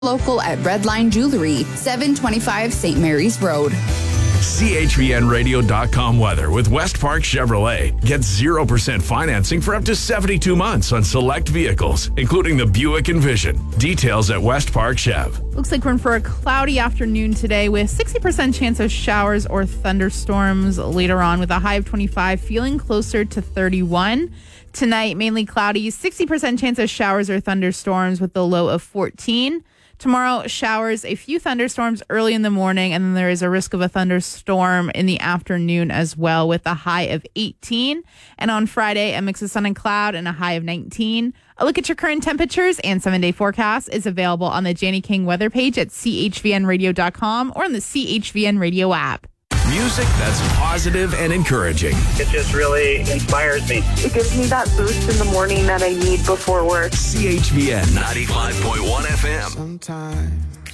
Local at Redline Jewelry, 725 St. Mary's Road. CHVNradio.com weather with West Park Chevrolet. Get 0% financing for up to 72 months on select vehicles, including the Buick Envision. Details at West Park Chev. Looks like we're in for a cloudy afternoon today with 60% chance of showers or thunderstorms later on with a high of 25, feeling closer to 31. Tonight, mainly cloudy, 60% chance of showers or thunderstorms with the low of 14. Tomorrow, showers, a few thunderstorms early in the morning, and then there is a risk of a thunderstorm in the afternoon as well with a high of 18. And on Friday, a mix of sun and cloud and a high of 19. A look at your current temperatures and 7-day forecast is available on the Janie King weather page at chvnradio.com or on the CHVN Radio app. Music that's positive and encouraging. It just really inspires me. It gives me that boost in the morning that I need before work. CHVN 95.1 FM. Sometimes